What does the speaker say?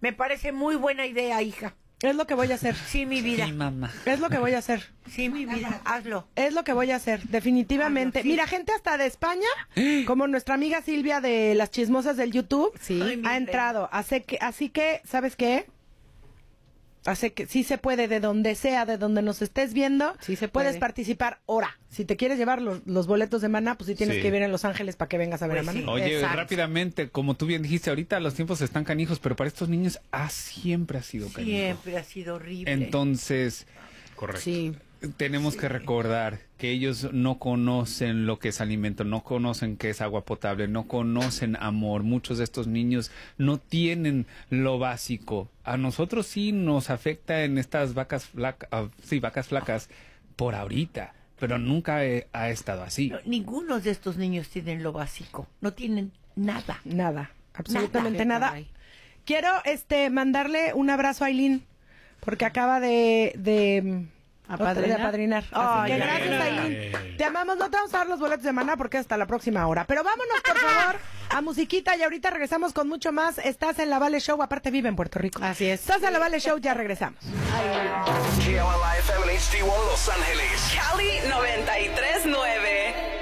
Me parece muy buena idea, hija. Es lo que voy a hacer. Sí, mi vida. Sí, mamá. Es lo que voy a hacer. Sí, mi vida, hazlo. Es lo que voy a hacer, definitivamente. Sí. Mira, gente hasta de España, como nuestra amiga Silvia de Las Chismosas del YouTube, Sí. Ay, mi ha entrado. Así que, ¿sabes qué? Así que sí se puede, de donde sea, de donde nos estés viendo, Sí se puede. puedes participar ahora. Si te quieres llevar los boletos de Maná, pues sí tienes Sí. que vivir en Los Ángeles para que vengas a ver Pues a Maná. sí. Oye, Exacto. rápidamente, como tú bien dijiste, ahorita los tiempos están canijos, pero para estos niños siempre ha sido canijo. Siempre ha sido horrible. Entonces, Correcto. Sí. tenemos que recordar que ellos no conocen lo que es alimento, no conocen qué es agua potable, no conocen amor. Muchos de estos niños no tienen lo básico. A nosotros sí nos afecta en estas vacas flacas por ahorita, pero nunca ha estado así. No, ninguno de estos niños tienen lo básico. No tienen nada. Nada, absolutamente Nada. nada. Quiero mandarle un abrazo a Aileen, porque acaba de apadrinar. Así Ay, que gracias, bien. Aileen. Te amamos. No te vamos a dar los boletos de Maná porque hasta la próxima hora. Pero vámonos, por favor, a musiquita y ahorita regresamos con mucho más. Estás en La Vale Show, aparte vive en Puerto Rico. Así es. Estás en La Vale Show, ya regresamos. KLIFM en HD1 Los Ángeles. Cali 93.9.